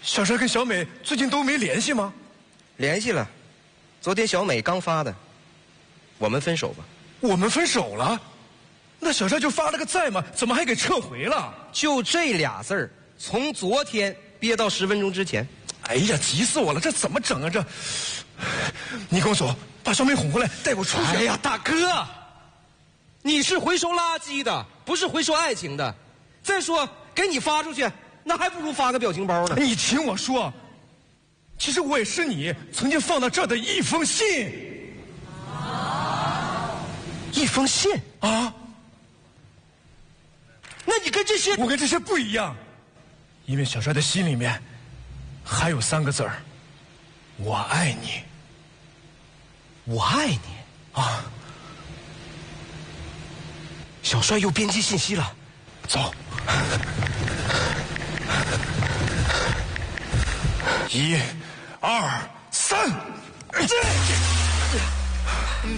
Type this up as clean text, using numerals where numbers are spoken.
小帅跟小美最近都没联系吗？ 联系了，昨天小美刚发的，我们分手吧。 我们分手了？那小帅就发了个在嘛，怎么还给撤回了？ 就这俩字儿，从昨天憋到10分钟之前。 哎呀，急死我了，这怎么整啊？这，你跟我走，把小美哄回来，带我出去。 哎呀，大哥，你是回收垃圾的，不是回收爱情的。再说，给你发出去，那还不如发个表情包呢。 你听我说，其实我也是你曾经放到这儿的一封信。 一封信啊？ 那你跟这些…… 我跟这些不一样，因为小帅的心里面还有3个字儿：我爱你。 我爱你啊！ 小帅又编辑信息了， 走。1、2、3，